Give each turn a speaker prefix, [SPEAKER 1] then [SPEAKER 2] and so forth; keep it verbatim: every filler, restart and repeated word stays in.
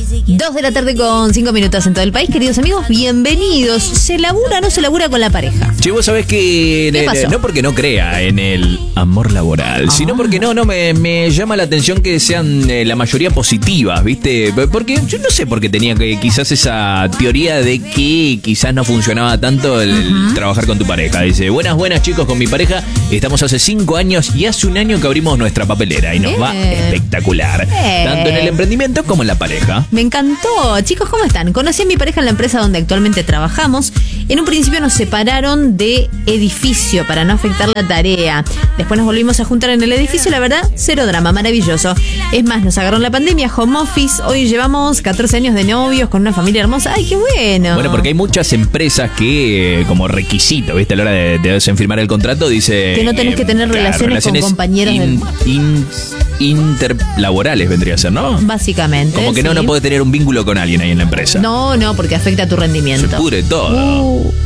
[SPEAKER 1] Dos de la tarde con cinco minutos en todo el país, queridos amigos, bienvenidos. ¿Se labura o no se labura con la pareja?
[SPEAKER 2] Che, vos sabés que
[SPEAKER 1] ¿Qué pasó?
[SPEAKER 2] no porque no crea en el amor laboral,
[SPEAKER 1] Ah.
[SPEAKER 2] sino porque no, no me, me llama la atención que sean eh, la mayoría positivas, ¿viste? Porque yo no sé por qué tenía que quizás esa teoría de que quizás no funcionaba tanto el,
[SPEAKER 1] Uh-huh.
[SPEAKER 2] el trabajar con tu pareja. Dice, buenas, buenas chicos, con mi pareja estamos hace cinco años y hace un año que abrimos nuestra papelera y nos
[SPEAKER 1] Bien.
[SPEAKER 2] va espectacular.
[SPEAKER 1] Bien.
[SPEAKER 2] Tanto en el emprendimiento como en la pareja.
[SPEAKER 1] Me encantó. Chicos, ¿cómo están? Conocí a mi pareja en la empresa donde actualmente trabajamos. En un principio nos separaron de edificio para no afectar la tarea. Después nos volvimos a juntar en el edificio y la verdad, cero drama, maravilloso. Es más, nos agarró la pandemia, home office. Hoy llevamos catorce años de novios con una familia hermosa. ¡Ay, qué bueno!
[SPEAKER 2] Bueno, porque hay muchas empresas que, eh, como requisito, ¿viste? A la hora de, de firmar el contrato, dice...
[SPEAKER 1] Que no tenés que tener relaciones con compañeros
[SPEAKER 2] in-
[SPEAKER 1] del-
[SPEAKER 2] in- interlaborales, vendría a ser, ¿no?
[SPEAKER 1] Básicamente.
[SPEAKER 2] Como que no,
[SPEAKER 1] sí.
[SPEAKER 2] no podés tener un vínculo con alguien ahí en la empresa.
[SPEAKER 1] No, no, porque afecta a tu rendimiento.
[SPEAKER 2] Se pudre todo.
[SPEAKER 1] Uh,